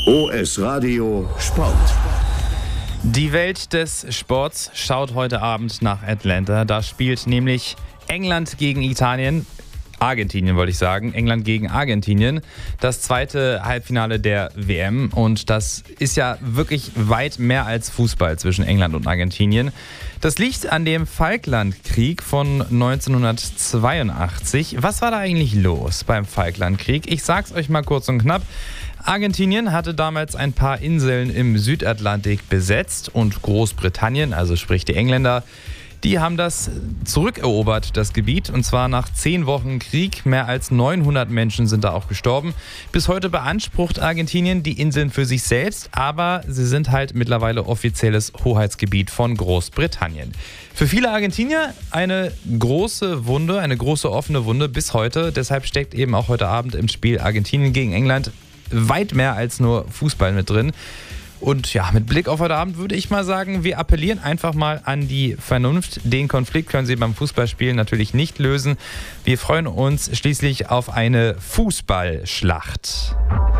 OS Radio Sport. Die Welt des Sports schaut heute Abend nach Atlanta. Da spielt nämlich England gegen Argentinien wollte ich sagen. England gegen Argentinien. Das zweite Halbfinale der WM. Und das ist ja wirklich weit mehr als Fußball zwischen England und Argentinien. Das liegt an dem Falklandkrieg von 1982. Was war da eigentlich los beim Falklandkrieg? Ich sag's euch mal kurz und knapp. Argentinien hatte damals ein paar Inseln im Südatlantik besetzt und Großbritannien, also sprich die Engländer, die haben das zurückerobert, das Gebiet, und zwar nach 10 Wochen Krieg. Mehr als 900 Menschen sind da auch gestorben. Bis heute beansprucht Argentinien die Inseln für sich selbst, aber sie sind halt mittlerweile offizielles Hoheitsgebiet von Großbritannien. Für viele Argentinier eine große Wunde, eine große offene Wunde bis heute. Deshalb steckt eben auch heute Abend im Spiel Argentinien gegen England weit mehr als nur Fußball mit drin. Und ja, mit Blick auf heute Abend würde ich mal sagen, wir appellieren einfach mal an die Vernunft. Den Konflikt können Sie beim Fußballspielen natürlich nicht lösen. Wir freuen uns schließlich auf eine Fußballschlacht.